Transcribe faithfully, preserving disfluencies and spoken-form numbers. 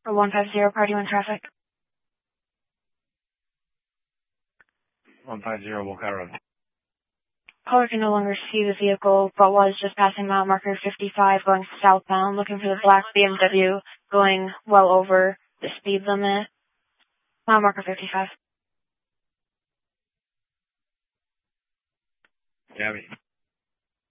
Or one five zero, party one traffic. one five zero, Wolcott Road. Caller can no longer see the vehicle, but was just passing mile marker fifty-five going southbound, looking for the black B M W, going well over the speed limit. Mile marker fifty-five. Gabby.